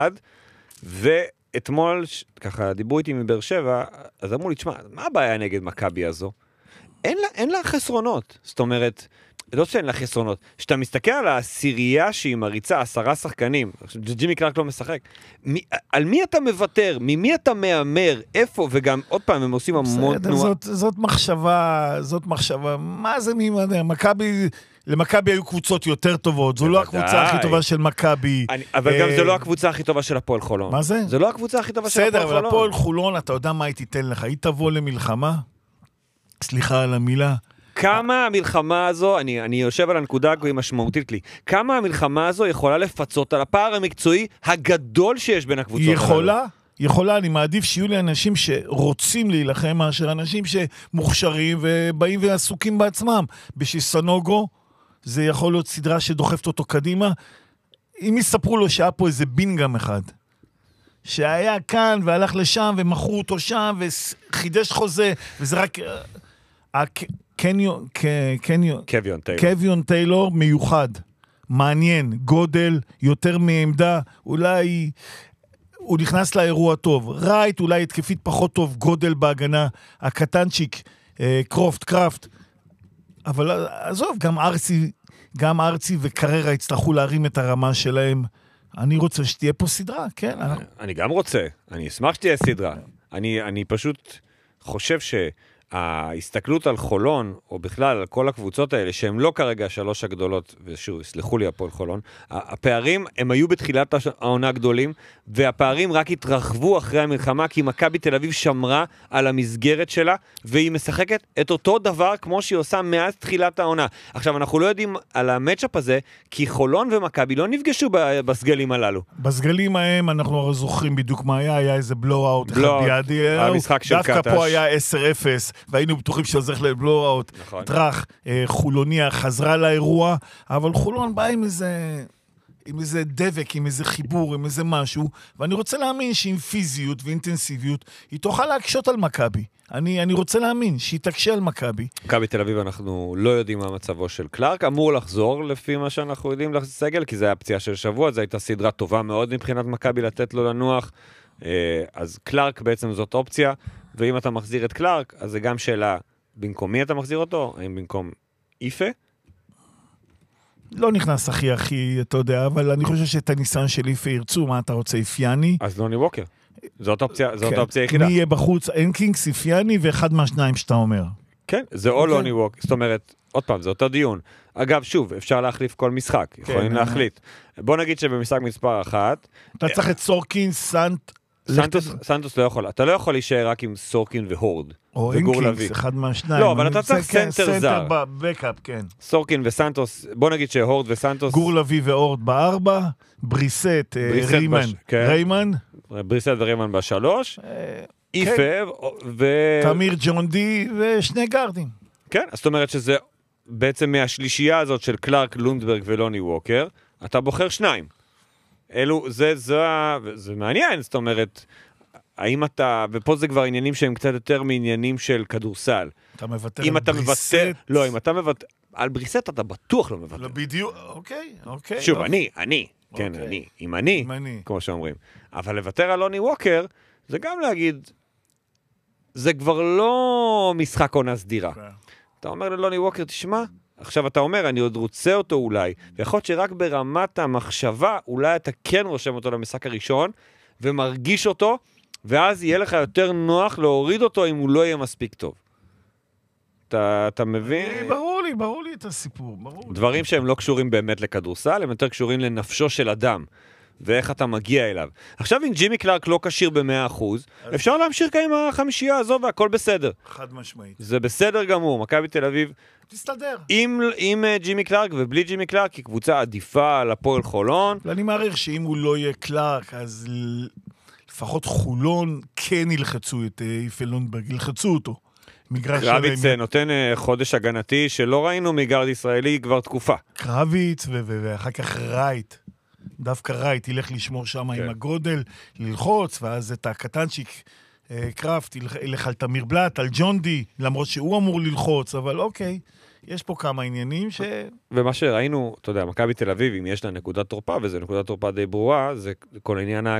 ואתמול, ככה דיברו איתי מבאר שבע, אז אמרו לי, תשמע, מה הבעיה נגד מכבי הזו? אין לה חסרונות. זאת אומרת, לא שאין לה חסרונות. כשאתה מסתכל על העשירייה שהיא מריצה 10 שחקנים, ג'ימי קלארק לא משחק, על מי אתה מוותר? ממי אתה מאמר? איפה? וגם עוד פעם הם עושים המון תנועה. זאת מחשבה. מה זה ממדר? למכבי היו קבוצות יותר טובות, זו לא הקבוצה הכי טובה של מכבי. אבל גם זו לא הקבוצה הכי טובה של הפועל חולון. מה זה? זו לא הקבוצה הכי טובה של הפועל חולון. בסדר, אבל הפועל חולון, אתה יודע מה היא תיתן לך? היא תבוא למלחמה? סליחה על המילה. כמה המלחמה הזו, אני יושב על הנקודה היא משמעותית לי, כמה המלחמה הזו יכולה לפצות על הפער המקצועי הגדול שיש בין הקבוצות? יכולה, אני מעדיף שיהיו לי אנשים שרוצים להילחם מאשר אנשים שמוכשרים ובאים ועסוקים בעצמם. בשביל סנוגו, זה יכול להיות סדרה שדוחפת אותו קדימה. אם יספרו לו שהיה פה איזה בינגם אחד, שהיה כאן והלך לשם ומכרו אותו שם וחידש חוזה, וזה רק... קוויון טיילור מיוחד, מעניין, גודל, יותר מעמדה, אולי הוא נכנס לאירוע טוב, רייט אולי התקפית פחות טוב, גודל בהגנה, הקטנצ'יק, קראפט, אבל עזוב, גם ארצי וקררה יצטרכו להרים את הרמה שלהם. אני רוצה שתהיה פה סדרה, כן? אני גם רוצה, אני אשמח שתהיה סדרה. אני פשוט חושב ההסתכלות על חולון, או בכלל על כל הקבוצות האלה, שהן לא כרגע 3 הגדולות, ושוב, סלחו לי הפועל חולון, הפערים הם היו בתחילת העונה גדולים, והפערים רק התרחבו אחרי המלחמה, כי מכבי תל אביב שמרה על המסגרת שלה, והיא משחקת את אותו דבר כמו שהיא עושה מאז תחילת העונה. עכשיו, אנחנו לא יודעים על המאצ'אפ הזה, כי חולון ומכבי לא נפגשו בסגלים הללו. בסגלים ההם, אנחנו זוכרים בדיוק מה היה איזה בלואו-אוט אחד בידי, דווקא פה היה 10-0, והיינו בטוחים שעוזר לבלואו-אוט, טרח, חולוניה חזרה לאירוע, אבל חולון בא עם איזה דבק, עם איזה חיבור, עם איזה משהו, ואני רוצה להאמין שעם פיזיות ואינטנסיביות, היא תוכל להקשות על מכבי. אני רוצה להאמין שהיא תקשה על מכבי. מכבי תל אביב אנחנו לא יודעים מה מצבו של קלארק, אמור לחזור לפי מה שאנחנו יודעים לסגל, כי זה היה פציעה של שבוע, זו הייתה סדרה טובה מאוד מבחינת מכבי לתת לו לנוח, אז קלארק בעצם זאת אופציה, ואם אתה מחזיר את קלארק, אז זה גם שאלה, במקום מי אתה מחזיר אותו? האם במקום איפה? לא נכנס הכי, אתה יודע, אבל אני חושב שאת הניסיון של איפה ירצו, מה אתה רוצה, איפיאני? אז לוני ווקר. זאת האופציה היחידה. מי יהיה בחוץ? אנקינגס, איפיאני, ואחד מהשניים שאתה אומר. כן, זה או לוני ווקר. זאת אומרת, עוד פעם, זה אותו דיון. אגב, שוב, אפשר להחליף כל משחק. יכולים להחליט. בוא נגיד שבמשחק מספר 1... אתה צריך את סורקין, סנטוס לא יכול. אתה לא יכול להישאר רק עם סורקין והורד. או אנקינגס, אחד מהשניים. לא, אבל אתה צריך סנטר זר. סנטר בבקאפ, כן. סורקין וסנטוס, בוא נגיד שהורד וסנטוס... גור לוי והורד ב4, בריסט, ריימן. בריסט וריימן ב3. איפה ו... תמיר ג'ונדי ושני גרדים. כן, זאת אומרת שזה בעצם מהשלישייה הזאת של קלארק, לונדברג ולוני ווקר, אתה בוחר 2. אלו, זה מעניין, זאת אומרת, האם אתה, ופה זה כבר עניינים שהם קצת יותר מעניינים של כדורסל. אתה מוותר על בריסט? לא, אם אתה מוותר, על בריסט אתה בטוח לא מוותר. לא בדיוק, אוקיי. שוב, כן, אני, כמו שאומרים. אבל לוותר על לוני ווקר, זה גם להגיד, זה כבר לא משחק עונה סדירה. אתה אומר ללוני ווקר, תשמע, עכשיו אתה אומר, אני עוד רוצה אותו אולי, ויכול להיות שרק ברמת המחשבה, אולי אתה כן רושם אותו למשחק הראשון, ומרגיש אותו, ואז יהיה לך יותר נוח להוריד אותו אם הוא לא יהיה מספיק טוב. אתה מבין? ברור לי את הסיפור. דברים שהם לא קשורים באמת לכדורסל, הם יותר קשורים לנפשו של אדם, ואיך אתה מגיע אליו. עכשיו אם ג'ימי קלארק לא קשיר ב100%, אפשר להמשיך עם החמישייה הזו והכל בסדר. חד משמעית. זה בסדר גמור, מכבי תל אביב תסתדר. עם ג'ימי קלארק ובלי ג'ימי קלארק, היא קבוצה עדיפה על הפועל חולון. ואני מעריך שאם הוא לא יהיה קלארק, אז לפחות חולון כן ילחצו את איפה לונדברג, ילחצו אותו. קרביץ נותן חודש הגנתי שלא ראינו מגרד ישראלי כבר תקופה. קרביץ ואחר כך רייט. דווקא רייט ילך לשמור שם עם הגודל, ללחוץ, ואז את הקטנצ'יק קראפט, ילך על תמיר בלט, על ג'ון די, למרות שהוא אמור ללחוץ, אבל אוקיי, יש פה כמה עניינים ש... ומה שראינו, אתה יודע, מכבי תל אביב, אם יש לה נקודת תורפה, וזו נקודת תורפה די ברורה, זה כל עניין